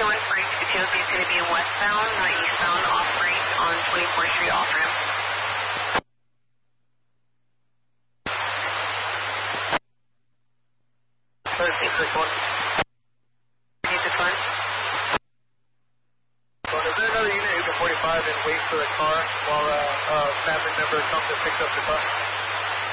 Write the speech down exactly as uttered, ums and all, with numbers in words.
one for H B T O is going to be westbound, not eastbound, off-ramp on twenty-fourth Street off-ramp. thirteen six one. thirteen six one. So is there another unit who can forty-five and wait for the car while uh, a family member comes and picks up the car?